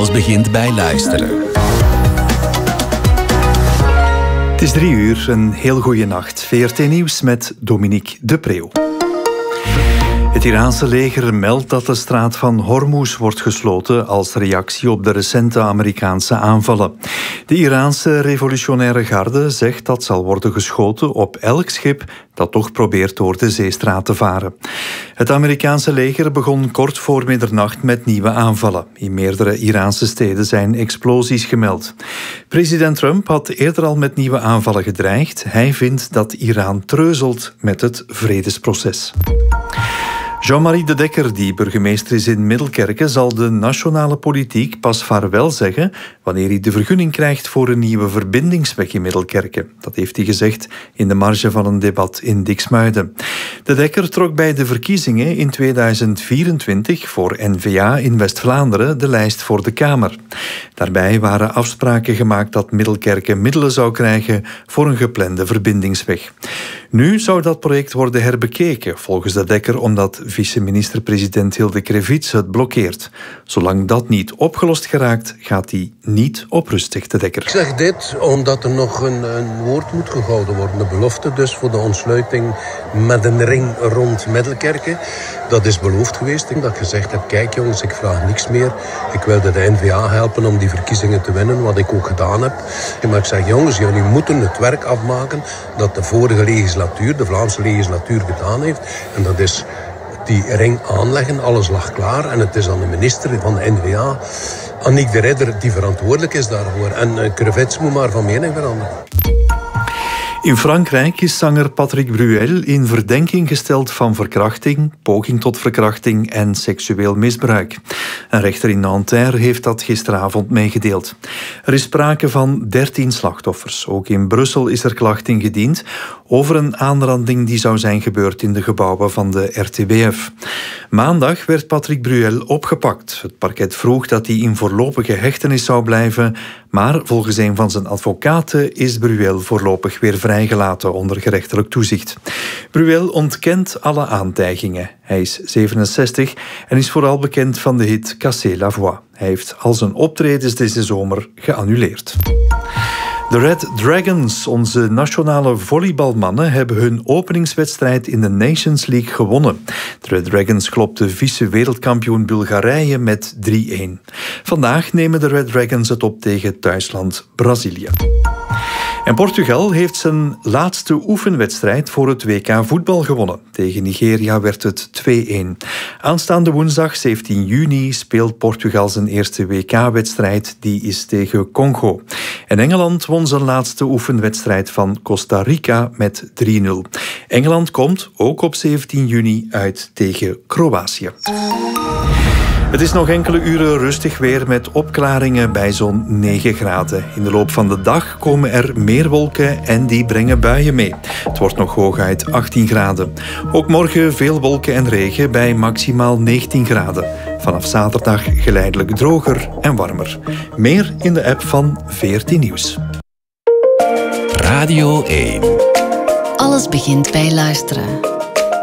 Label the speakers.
Speaker 1: Alles begint bij luisteren.
Speaker 2: Het is 3 uur, een heel goede nacht. VRT Nieuws met Dominique de Preeuw. Het Iraanse leger meldt dat de straat van Hormuz wordt gesloten als reactie op de recente Amerikaanse aanvallen. De Iraanse revolutionaire garde zegt dat zal worden geschoten op elk schip dat toch probeert door de zeestraat te varen. Het Amerikaanse leger begon kort voor middernacht met nieuwe aanvallen. In meerdere Iraanse steden zijn explosies gemeld. President Trump had eerder al met nieuwe aanvallen gedreigd. Hij vindt dat Iran treuzelt met het vredesproces. Jean-Marie De Dekker, die burgemeester is in Middelkerke, zal de nationale politiek pas vaarwel zeggen wanneer hij de vergunning krijgt voor een nieuwe verbindingsweg in Middelkerke. Dat heeft hij gezegd in de marge van een debat in Diksmuiden. De Dekker trok bij de verkiezingen in 2024 voor N-VA in West-Vlaanderen de lijst voor de Kamer. Daarbij waren afspraken gemaakt dat Middelkerke middelen zou krijgen voor een geplande verbindingsweg. Nu zou dat project worden herbekeken, volgens De Dekker, omdat vice-minister-president Hilde Krevits het blokkeert. Zolang dat niet opgelost geraakt, gaat hij niet op rust, zegt De Dekker.
Speaker 3: Ik zeg dit omdat er nog een woord moet gehouden worden. De belofte dus voor de ontsluiting met een ring rond Middelkerke. Dat is beloofd geweest. Dat ik gezegd heb, kijk jongens, ik vraag niks meer. Ik wilde de N-VA helpen om die verkiezingen te winnen, wat ik ook gedaan heb. Maar ik zeg, jongens, jullie moeten het werk afmaken dat de vorige legislatuur, de Vlaamse legislatuur, gedaan heeft. En dat is die ring aanleggen, alles lag klaar. En het is aan de minister van de N-VA, Annick de Ridder, die verantwoordelijk is daarvoor. En Krevits moet maar van mening veranderen.
Speaker 2: In Frankrijk is zanger Patrick Bruel in verdenking gesteld van verkrachting, poging tot verkrachting en seksueel misbruik. Een rechter in Nanterre heeft dat gisteravond meegedeeld. Er is sprake van 13 slachtoffers. Ook in Brussel is er klacht ingediend over een aanranding die zou zijn gebeurd in de gebouwen van de RTBF. Maandag werd Patrick Bruel opgepakt. Het parket vroeg dat hij in voorlopige hechtenis zou blijven, maar volgens een van zijn advocaten is Bruel voorlopig weer vrijgelaten onder gerechtelijk toezicht. Bruel ontkent alle aantijgingen. Hij is 67 en is vooral bekend van de hit Casser la Voix. Hij heeft al zijn optredens deze zomer geannuleerd. De Red Dragons, onze nationale volleybalmannen, hebben hun openingswedstrijd in de Nations League gewonnen. De Red Dragons klopte vice-wereldkampioen Bulgarije met 3-1. Vandaag nemen de Red Dragons het op tegen thuisland Brazilië. En Portugal heeft zijn laatste oefenwedstrijd voor het WK voetbal gewonnen. Tegen Nigeria werd het 2-1. Aanstaande woensdag 17 juni speelt Portugal zijn eerste WK-wedstrijd. Die is tegen Congo. En Engeland won zijn laatste oefenwedstrijd van Costa Rica met 3-0. Engeland komt ook op 17 juni uit tegen Kroatië. Het is nog enkele uren rustig weer met opklaringen bij zo'n 9 graden. In de loop van de dag komen er meer wolken en die brengen buien mee. Het wordt nog hooguit 18 graden. Ook morgen veel wolken en regen bij maximaal 19 graden. Vanaf zaterdag geleidelijk droger en warmer. Meer in de app van VRT Nieuws.
Speaker 1: Radio 1.
Speaker 4: Alles begint bij luisteren.